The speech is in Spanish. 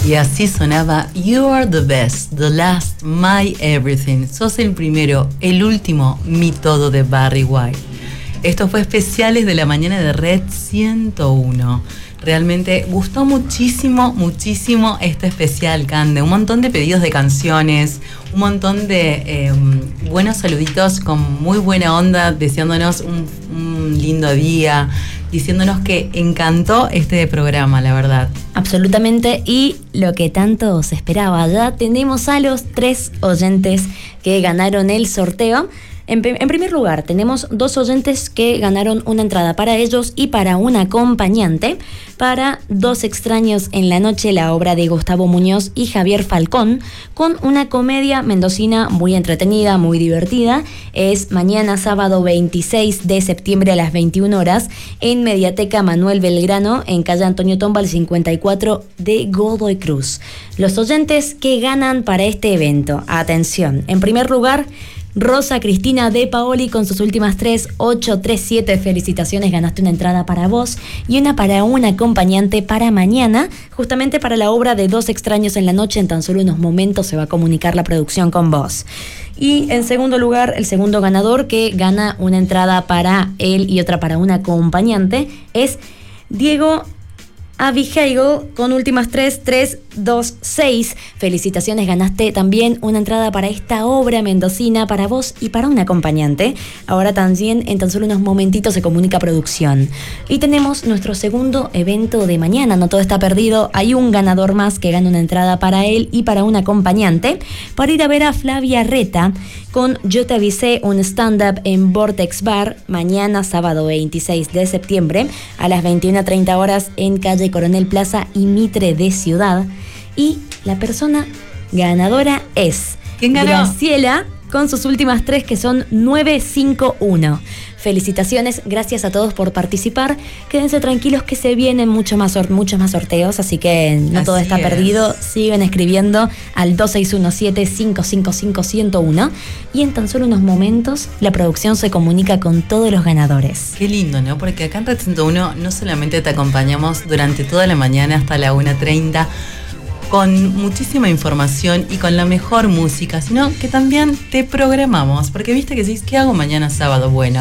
Y así sonaba You Are the Best, The Last, My Everything. Sos el primero, el último, mi todo de Barry White. Esto fue especiales de la mañana de Red 101. Realmente gustó muchísimo, muchísimo este especial, Cande. Un montón de pedidos de canciones, un montón de buenos saluditos con muy buena onda, deseándonos un lindo día, diciéndonos que encantó este programa, la verdad. Absolutamente, y lo que tanto se esperaba, ya tenemos a los 3 oyentes que ganaron el sorteo. En primer lugar, tenemos 2 oyentes que ganaron una entrada para ellos y para un acompañante para Dos extraños en la noche, la obra de Gustavo Muñoz y Javier Falcón, con una comedia mendocina muy entretenida, muy divertida. Es mañana sábado 26 de septiembre a las 21 horas en Mediateca Manuel Belgrano, en calle Antonio Tombal 54 de Godoy Cruz. Los oyentes que ganan para este evento, atención, en primer lugar, Rosa Cristina de Paoli con sus últimas 3, 8, 3, 7. Felicitaciones, ganaste una entrada para vos y una para un acompañante para mañana, justamente para la obra de Dos extraños en la noche. En tan solo unos momentos se va a comunicar la producción con vos. Y en segundo lugar, el segundo ganador que gana una entrada para él y otra para un acompañante es Diego Abigail con últimas 3, 3, 2, 6. Felicitaciones, ganaste también una entrada para esta obra mendocina para vos y para un acompañante. Ahora también en tan solo unos momentitos se comunica producción. Y tenemos nuestro segundo evento de mañana, no todo está perdido. Hay un ganador más que gana una entrada para él y para un acompañante para ir a ver a Flavia Reta con Yo te avisé, un stand-up en Vortex Bar mañana sábado 26 de septiembre a las 21:30 horas en calle Coronel Plaza y Mitre de Ciudad. Y la persona ganadora es ¿quién ganó? Graciela con sus últimas 3 que son 951. Felicitaciones, gracias a todos por participar. Quédense tranquilos que se vienen muchos más sorteos, así que no así todo está es. perdido. Siguen escribiendo al 2617-555-101 y en tan solo unos momentos la producción se comunica con todos los ganadores. Qué lindo, ¿no? Porque acá en Red 101 no solamente te acompañamos durante toda la mañana hasta la 1:30 con muchísima información y con la mejor música, sino que también te programamos, porque viste que decís, ¿qué hago mañana sábado? Bueno,